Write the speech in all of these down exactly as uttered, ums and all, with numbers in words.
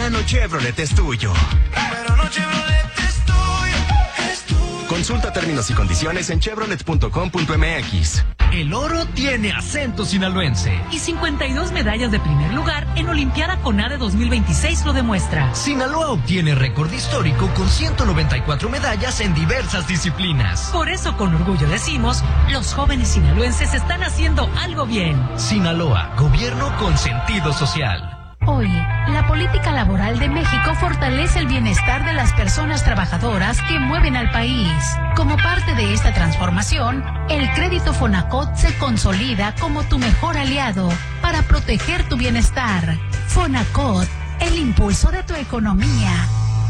verano Chevrolet es tuyo. El verano Chevrolet es tuyo, es tuyo. Consulta términos y condiciones en chevrolet punto com punto m x. El oro tiene acento sinaloense. Y cincuenta y dos medallas de primer lugar en Olimpiada CONADE dos mil veintiséis lo demuestra. Sinaloa obtiene récord histórico con ciento noventa y cuatro medallas en diversas disciplinas. Por eso con orgullo decimos, los jóvenes sinaloenses están haciendo algo bien. Sinaloa, gobierno con sentido social. Hoy, la política laboral de México fortalece el bienestar de las personas trabajadoras que mueven al país. Como parte de esta transformación, el crédito Fonacot se consolida como tu mejor aliado para proteger tu bienestar. Fonacot, el impulso de tu economía.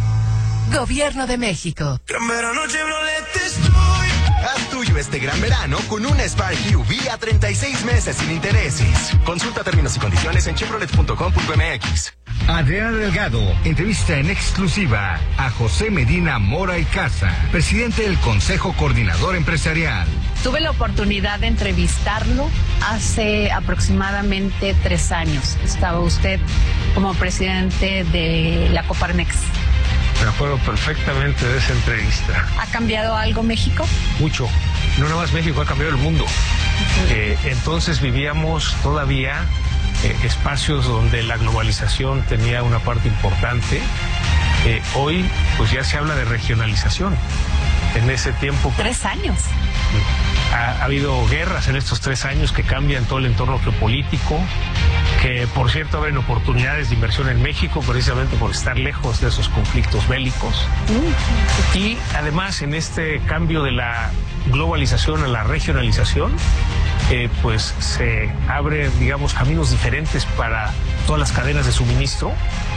Gobierno de México. En verano Chevrolet es tuyo. Haz tuyo este gran verano con un Spark U V a treinta y seis meses sin intereses. Consulta términos y condiciones en chevrolet punto com punto m x. Adriana Delgado entrevista en exclusiva a José Medina Mora y Casa, presidente del Consejo Coordinador Empresarial. Tuve la oportunidad de entrevistarlo hace aproximadamente tres años. Estaba usted como presidente de la Coparmex. Me acuerdo perfectamente de esa entrevista. ¿Ha cambiado algo México? Mucho. No nada más México, ha cambiado el mundo. Eh, entonces vivíamos todavía eh, espacios donde la globalización tenía una parte importante. Eh, hoy, pues ya se habla de regionalización. En ese tiempo... Tres años. Ha, ha habido guerras en estos tres años que cambian todo el entorno geopolítico, que por cierto abren oportunidades de inversión en México precisamente por estar lejos de esos conflictos bélicos. Uh-huh. Y además en este cambio de la globalización a la regionalización, eh, pues se abren, digamos, caminos diferentes para todas las cadenas de suministro,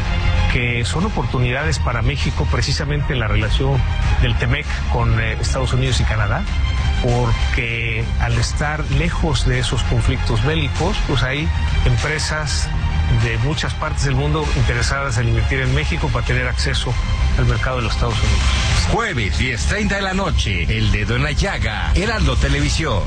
que son oportunidades para México precisamente en la relación del TEMEC con eh, Estados Unidos y Canadá, porque al estar lejos de esos conflictos bélicos, pues hay empresas de muchas partes del mundo interesadas en invertir en México para tener acceso al mercado de los Estados Unidos. Jueves, diez treinta de la noche, El Dedo en la Llaga, Heraldo Televisión.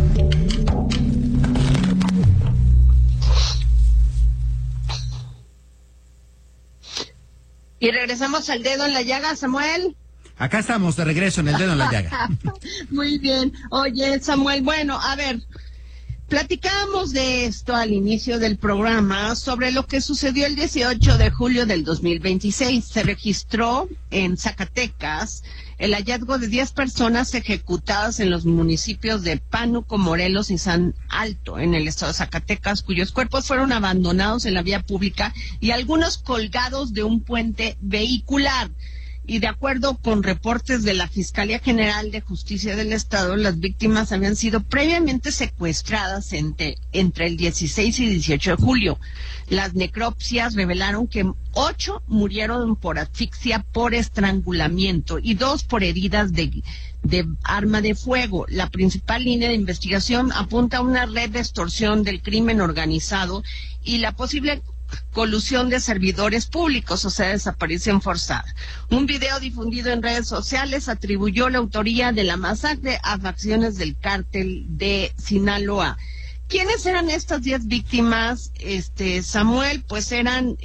Y regresamos al Dedo en la Llaga, Samuel. Acá estamos de regreso en El Dedo en la Llaga. Muy bien. Oye, Samuel, bueno, a ver, platicábamos de esto al inicio del programa sobre lo que sucedió el dieciocho de julio del dos mil veintiséis. Se registró en Zacatecas el hallazgo de diez personas ejecutadas en los municipios de Pánuco, Morelos y San Alto, en el estado de Zacatecas, cuyos cuerpos fueron abandonados en la vía pública y algunos colgados de un puente vehicular. Y de acuerdo con reportes de la Fiscalía General de Justicia del Estado, las víctimas habían sido previamente secuestradas entre, entre el dieciséis y dieciocho de julio. Las necropsias revelaron que ocho murieron por asfixia por estrangulamiento y dos por heridas de, de arma de fuego. La principal línea de investigación apunta a una red de extorsión del crimen organizado y la posible colusión de servidores públicos, o sea, desaparición forzada. Un video difundido en redes sociales atribuyó la autoría de la masacre a facciones del cártel de Sinaloa. ¿Quiénes eran estas diez víctimas, este Samuel? Pues eran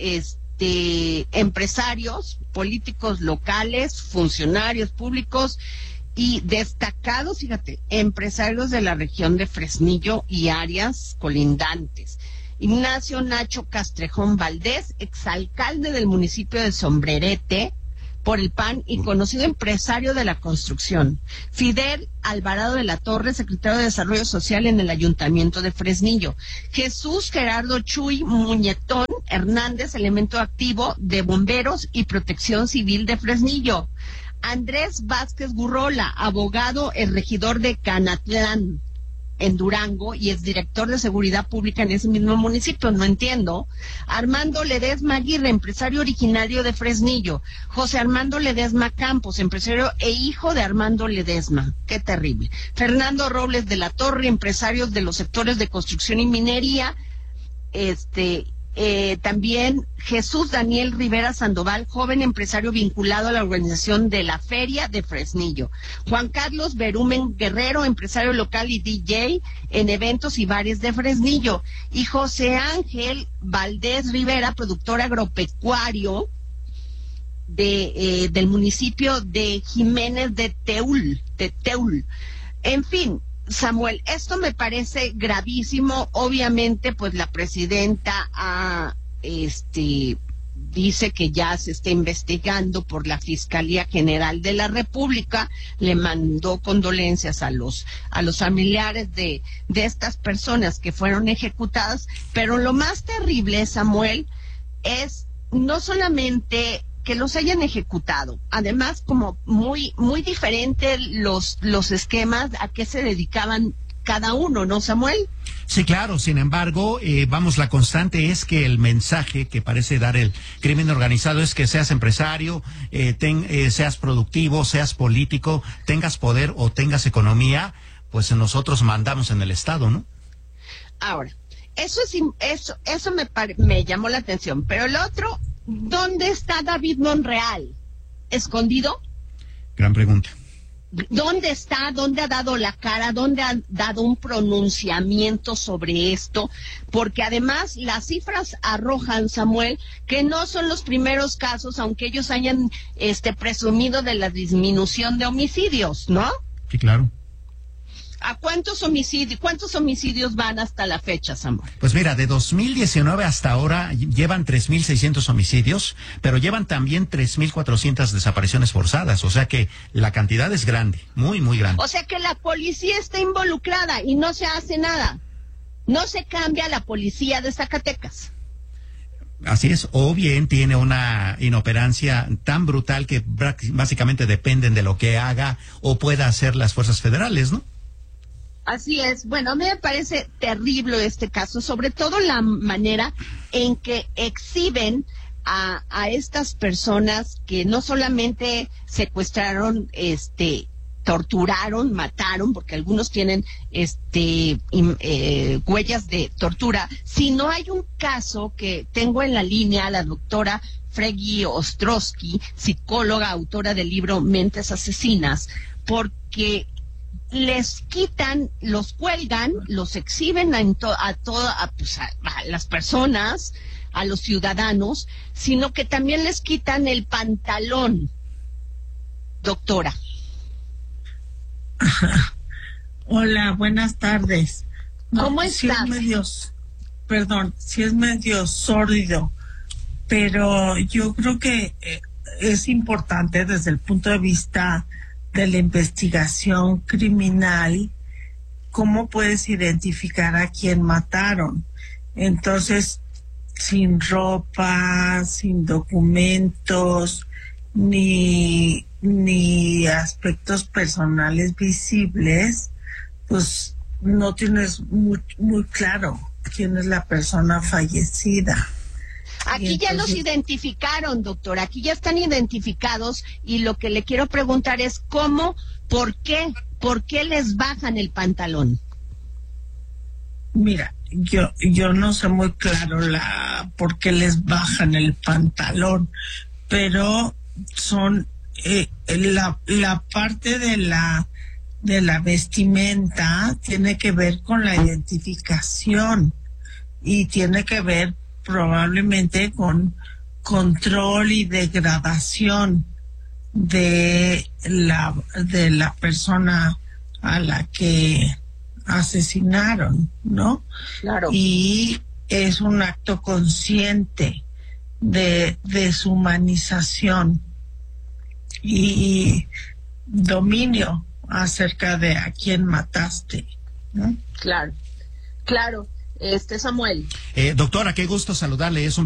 este empresarios, políticos locales, funcionarios públicos y destacados, fíjate, empresarios de la región de Fresnillo y áreas colindantes. Ignacio Nacho Castrejón Valdés, exalcalde del municipio de Sombrerete por el P A N y conocido empresario de la construcción. Fidel Alvarado de la Torre, secretario de Desarrollo Social en el Ayuntamiento de Fresnillo. Jesús Gerardo Chuy Muñetón Hernández, elemento activo de Bomberos y Protección Civil de Fresnillo. Andrés Vázquez Gurrola, abogado, el regidor de Canatlán, en Durango, y es director de seguridad pública en ese mismo municipio, no entiendo. Armando Ledesma Aguirre, empresario originario de Fresnillo. José Armando Ledesma Campos, empresario e hijo de Armando Ledesma. Qué terrible. Fernando Robles de la Torre, empresarios de los sectores de construcción y minería. Este... Eh, también Jesús Daniel Rivera Sandoval, joven empresario vinculado a la organización de la Feria de Fresnillo. Juan Carlos Berumen Guerrero, empresario local y D J en eventos y bares de Fresnillo. Y José Ángel Valdés Rivera, productor agropecuario de eh, del municipio de Jiménez de Teúl, de Teúl. En fin, Samuel, esto me parece gravísimo. Obviamente, pues la presidenta ha, este, dice que ya se está investigando por la Fiscalía General de la República, le mandó condolencias a los a los familiares de de estas personas que fueron ejecutadas, pero lo más terrible, Samuel, es no solamente que los hayan ejecutado, además como muy muy diferente los los esquemas a qué se dedicaban cada uno, ¿no, Samuel? Sí, claro. Sin embargo, eh, vamos, la constante es que el mensaje que parece dar el crimen organizado es que seas empresario, eh, ten, eh, seas productivo, seas político, tengas poder o tengas economía, pues nosotros mandamos en el Estado, ¿no? Ahora, eso es eso eso me pare, me llamó la atención, pero el otro, ¿dónde está David Monreal? ¿Escondido? Gran pregunta. ¿Dónde está? ¿Dónde ha dado la cara? ¿Dónde ha dado un pronunciamiento sobre esto? Porque además las cifras arrojan, Samuel, que no son los primeros casos, aunque ellos hayan este presumido de la disminución de homicidios, ¿no? Sí, claro. ¿A cuántos homicidios, cuántos homicidios van hasta la fecha, Samuel? Pues mira, de dos mil diecinueve hasta ahora llevan tres mil seiscientos homicidios, pero llevan también tres mil cuatrocientas desapariciones forzadas, o sea que la cantidad es grande, muy, muy grande. O sea que la policía está involucrada y no se hace nada. No se cambia la policía de Zacatecas. Así es, o bien tiene una inoperancia tan brutal que básicamente dependen de lo que haga o pueda hacer las fuerzas federales, ¿no? Así es. Bueno, a mí me parece terrible este caso, sobre todo la manera en que exhiben a, a estas personas que no solamente secuestraron, este, torturaron, mataron, porque algunos tienen este im, eh, huellas de tortura, sino hay un caso que tengo en la línea a la doctora Fregui Ostrowski, psicóloga, autora del libro Mentes Asesinas, porque les quitan, los cuelgan, los exhiben a, to, a todas a, pues a, a las personas, a los ciudadanos, sino que también les quitan el pantalón, doctora. Hola, buenas tardes. No, ¿Cómo sí estás? Es medio, perdón, sí es medio sórdido, pero yo creo que eh, es importante desde el punto de vista de la investigación criminal, cómo puedes identificar a quién mataron. Entonces, sin ropa, sin documentos, ni, ni aspectos personales visibles, pues no tienes muy, muy claro quién es la persona fallecida. Aquí ya los identificaron, doctor, aquí ya están identificados y lo que le quiero preguntar es cómo, por qué, por qué les bajan el pantalón. Mira, yo yo no sé muy claro la por qué les bajan el pantalón, pero son eh, la la parte de la de la vestimenta tiene que ver con la identificación y tiene que ver probablemente con control y degradación de la de la persona a la que asesinaron, ¿no? Claro. Y es un acto consciente de deshumanización y dominio acerca de a quién mataste, ¿no? Claro, claro. Este, Samuel. Eh, doctora, qué gusto saludarle. Es un